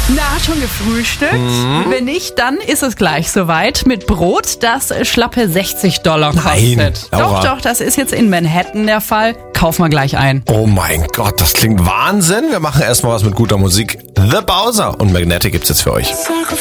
Na, schon gefrühstückt? Wenn nicht, dann ist es gleich soweit. Mit Brot, das schlappe $60 kostet. Nein, Laura. Doch, das ist jetzt in Manhattan der Fall. Kauf mal gleich ein. Oh mein Gott, das klingt Wahnsinn. Wir machen erstmal was mit guter Musik. The Bowser und Magnetic gibt's jetzt für euch.